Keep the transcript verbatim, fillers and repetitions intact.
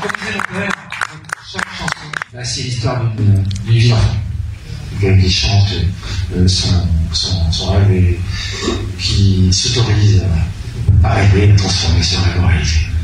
comme disait mon père, chaque chanson, bah, c'est l'histoire d'une vie d'enfant. Quelqu'un qui chante euh, son, son, son rêve et qui s'autorise à, à rêver, à transformer ce rêve en réalité.